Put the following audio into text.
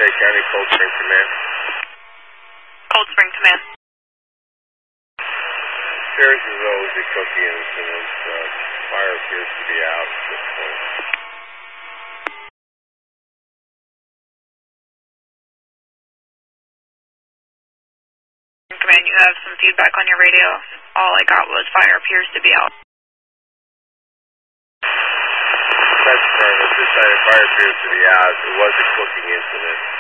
Lake County, Cold Spring Command. Cold Spring Command. Appears as though it was a cookie incident. Fire appears to be out at this point. Command, you have some feedback on your radio. All I got was fire appears to be out. That's affirmative. This fire appears to be out. It was a cooking incident.